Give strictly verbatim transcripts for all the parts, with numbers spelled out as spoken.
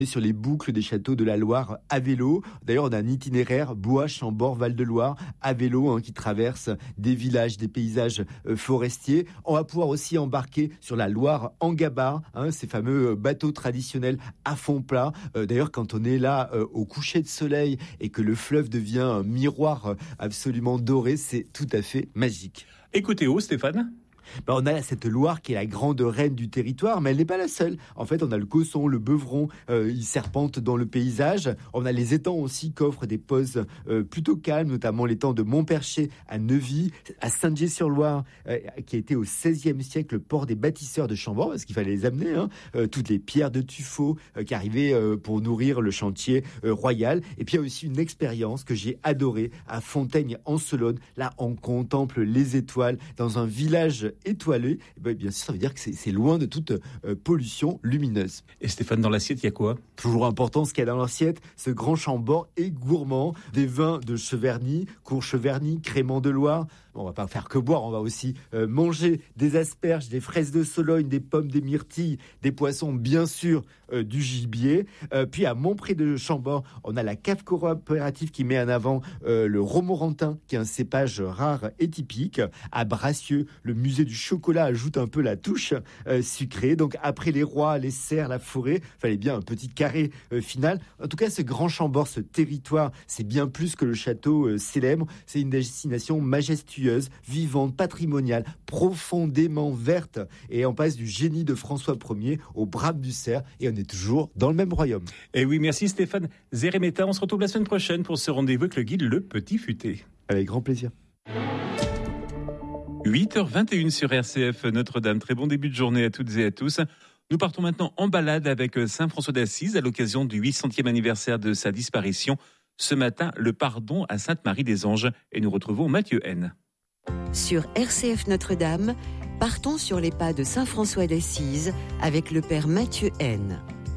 sur les boucles des châteaux de la Loire à vélo. D'ailleurs, on a un itinéraire Blois, Chambord, Val-de-Loire à vélo hein, qui traverse des villages, des paysages euh, forestiers. On va pouvoir aussi embarquer sur la Loire en gabarre, hein, ces fameux bateaux traditionnels à fond plat. Euh, d'ailleurs, quand on est là euh, au coucher de soleil et que le fleuve devient un miroir absolument doré, c'est tout à fait magique. Et côté eau, Stéphane ? Ben, on a cette Loire qui est la grande reine du territoire, mais elle n'est pas la seule. En fait, on a le Causson, le Beuvron, euh, ils serpentent dans le paysage. On a les étangs aussi qui offrent des pauses euh, plutôt calmes, notamment l'étang de Montperché à Neuvy, à Saint-Dié-sur-Loire, euh, qui a été au seizième siècle le port des bâtisseurs de Chambord, parce qu'il fallait les amener, hein, euh, toutes les pierres de tuffeau euh, qui arrivaient euh, pour nourrir le chantier euh, royal. Et puis il y a aussi une expérience que j'ai adorée à Fontaigne-en-Solonne. Là, on contemple les étoiles dans un village étoilé. Et bien, bien sûr, ça veut dire que c'est, c'est loin de toute euh, pollution lumineuse. Et Stéphane, dans l'assiette, il y a quoi ? Toujours important, ce qu'il y a dans l'assiette, ce grand Chambord est gourmand. Des vins de Cheverny, Cour-Cheverny, Crémant de Loire. Bon, on va pas faire que boire, on va aussi euh, manger des asperges, des fraises de Sologne, des pommes, des myrtilles, des poissons, bien sûr, euh, du gibier. Euh, puis à Montpré de Chambord, on a la cave coopérative qui met en avant euh, le Romorantin, qui est un cépage rare et typique. À Bracieux, le musée du chocolat ajoute un peu la touche euh, sucrée. Donc après les rois, les cerfs, la forêt, fallait bien un petit carré euh, final. En tout cas, ce grand Chambord, ce territoire, c'est bien plus que le château euh, célèbre. C'est une destination majestueuse, vivante, patrimoniale, profondément verte. Et on passe du génie de François Ier au brame du cerf. Et on est toujours dans le même royaume. Et oui, merci Stéphane Zeremeta. On se retrouve la semaine prochaine pour ce rendez-vous avec le guide Le Petit Futé. Avec grand plaisir. huit heures vingt et une sur R C F Notre-Dame. Très bon début de journée à toutes et à tous. Nous partons maintenant en balade avec Saint François d'Assise à l'occasion du huit centième anniversaire de sa disparition. Ce matin, le pardon à Sainte-Marie-des-Anges. Et nous retrouvons Mathieu N. Sur R C F Notre-Dame, partons sur les pas de Saint François d'Assise avec le père Mathieu N.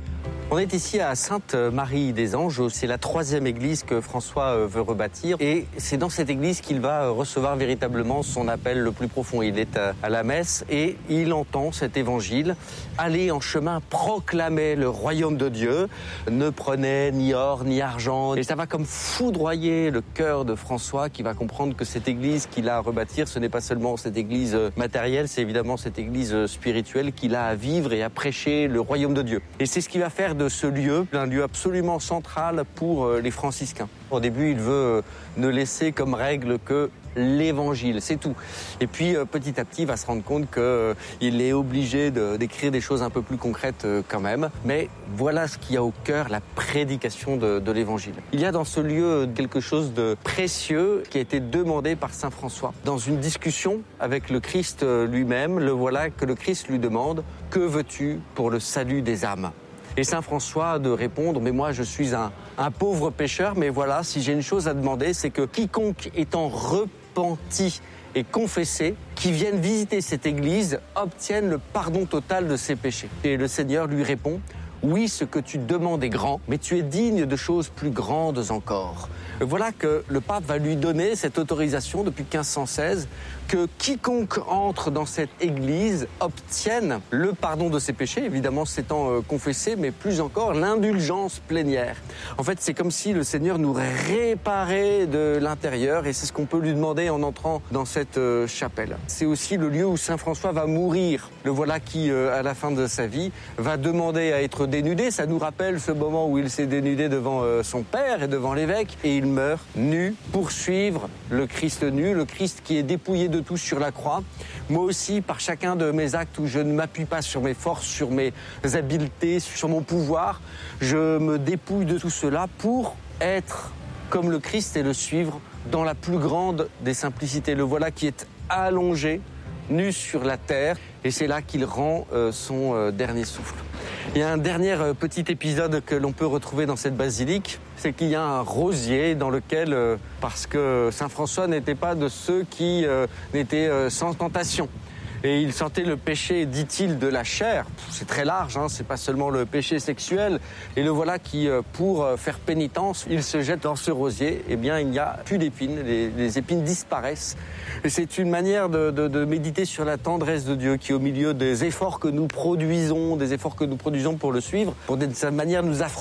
On est ici à Sainte-Marie-des-Anges, c'est la troisième église que François veut rebâtir et c'est dans cette église qu'il va recevoir véritablement son appel le plus profond. Il est à la messe et il entend cet évangile. Allez en chemin, proclamez le royaume de Dieu, ne prenez ni or ni argent. Et ça va comme foudroyer le cœur de François qui va comprendre que cette église qu'il a à rebâtir, ce n'est pas seulement cette église matérielle, c'est évidemment cette église spirituelle qu'il a à vivre et à prêcher le royaume de Dieu. Et c'est ce qui va faire de ce lieu un lieu absolument central pour les franciscains. Au début, il veut ne laisser comme règle que l'évangile, c'est tout. Et puis petit à petit, il va se rendre compte qu'il est obligé de, d'écrire des choses un peu plus concrètes quand même. Mais voilà ce qu'il y a au cœur, la prédication de, de l'évangile. Il y a dans ce lieu quelque chose de précieux qui a été demandé par saint François. Dans une discussion avec le Christ lui-même, le voilà que le Christ lui demande « Que veux-tu pour le salut des âmes ?» Et saint François de répondre, mais moi je suis un, un pauvre pécheur, mais voilà, si j'ai une chose à demander, c'est que quiconque étant repenti et confessé, qui vienne visiter cette église, obtienne le pardon total de ses péchés. Et le Seigneur lui répond, oui, ce que tu demandes est grand, mais tu es digne de choses plus grandes encore. Voilà que le pape va lui donner cette autorisation depuis quinze cent seize que quiconque entre dans cette église obtienne le pardon de ses péchés, évidemment s'étant euh, confessé, mais plus encore l'indulgence plénière. En fait, c'est comme si le Seigneur nous réparait de l'intérieur et c'est ce qu'on peut lui demander en entrant dans cette euh, chapelle. C'est aussi le lieu où saint François va mourir. Le voilà qui, euh, à la fin de sa vie, va demander à être dénudé. Ça nous rappelle ce moment où il s'est dénudé devant euh, son père et devant l'évêque et il meurt nu pour suivre le Christ nu, le Christ qui est dépouillé de tout sur la croix. Moi aussi, par chacun de mes actes où je ne m'appuie pas sur mes forces, sur mes habiletés, sur mon pouvoir, je me dépouille de tout cela pour être comme le Christ et le suivre dans la plus grande des simplicités. Le voilà qui est allongé, nu sur la terre, et c'est là qu'il rend euh, son euh, dernier souffle. Il y a un dernier euh, petit épisode que l'on peut retrouver dans cette basilique, c'est qu'il y a un rosier dans lequel, euh, parce que saint François n'était pas de ceux qui euh, n'étaient euh, sans tentation. Et il sentait le péché, dit-il, de la chair. C'est très large, hein, c'est pas seulement le péché sexuel. Et le voilà qui, pour faire pénitence, il se jette dans ce rosier. Eh bien, il n'y a plus d'épines, les, les épines disparaissent. Et c'est une manière de, de, de méditer sur la tendresse de Dieu qui, au milieu des efforts que nous produisons, des efforts que nous produisons pour le suivre, pour d'une certaine manière nous affronter